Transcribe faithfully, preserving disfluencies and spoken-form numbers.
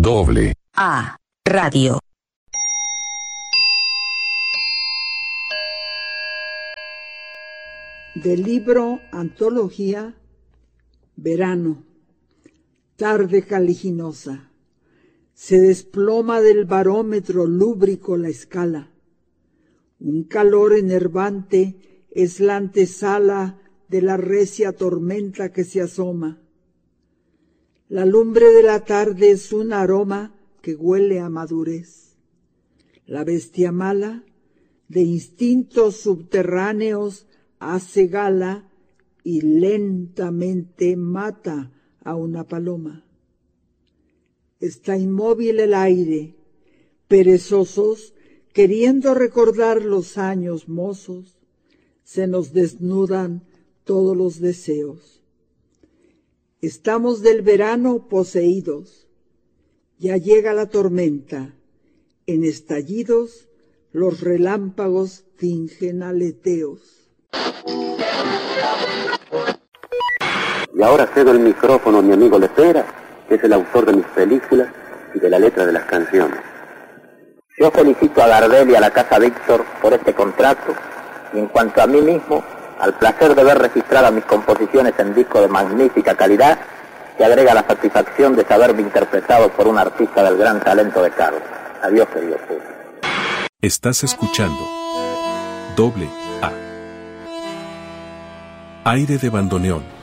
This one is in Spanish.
Doble A Radio. Del libro Antología, Verano, tarde caliginosa. Se desploma del barómetro lúbrico la escala. Un calor enervante es la antesala de la recia tormenta que se asoma. La lumbre de la tarde es un aroma que huele a madurez. La bestia mala, de instintos subterráneos, hace gala y lentamente mata a una paloma. Está inmóvil el aire, perezosos, queriendo recordar los años mozos, se nos desnudan todos los deseos. Estamos del verano poseídos, ya llega la tormenta, en estallidos los relámpagos fingen aleteos. Y ahora cedo el micrófono a mi amigo Lepera, que es el autor de mis películas y de la letra de las canciones. Yo felicito a Gardel y a la Casa Víctor por este contrato, y en cuanto a mí mismo, al placer de ver registradas mis composiciones en disco de magnífica calidad, que agrega la satisfacción de saberme interpretado por un artista del gran talento de Carlos. Adiós, querido público. Estás escuchando Doble A. Aire de bandoneón.